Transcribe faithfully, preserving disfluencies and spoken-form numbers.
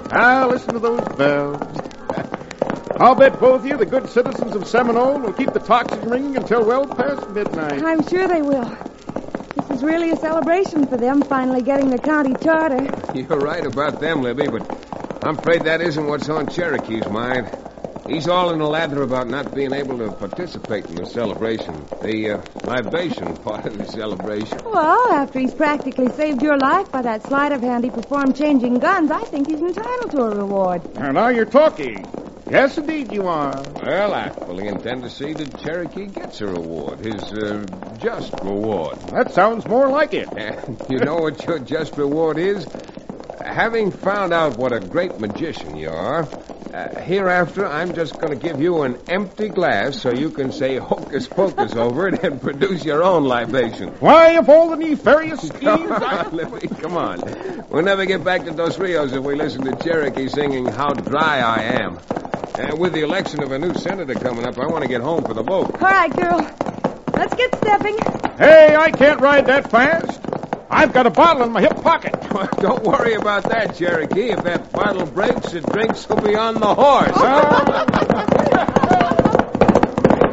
Ah, listen to those bells. I'll bet both of you, the good citizens of Seminole, will keep the tocsin ringing until well past midnight. I'm sure they will. This is really a celebration for them, finally getting the county charter. You're right about them, Libby, but I'm afraid that isn't what's on Cherokee's mind. He's all in a lather about not being able to participate in the celebration, the uh, libation part of the celebration. Well, after he's practically saved your life by that sleight of hand he performed changing guns, I think he's entitled to a reward. Now, now you're talking. Yes, indeed you are. Well, I fully intend to see that Cherokee gets a reward, his uh, just reward. That sounds more like it. And you know what your just reward is? Having found out what a great magician you are, uh, hereafter I'm just going to give you an empty glass so you can say hocus pocus over it and produce your own libation. Why, of all the nefarious schemes... Come on, Libby, come on. We'll never get back to Dos Rios if we listen to Cherokee singing How Dry I Am. And with the election of a new senator coming up, I want to get home for the vote. All right, girl. Let's get stepping. Hey, I can't ride that fast. I've got a bottle in my hip pocket. Don't worry about that, Cherokee. If that bottle breaks, the drinks will be on the horse.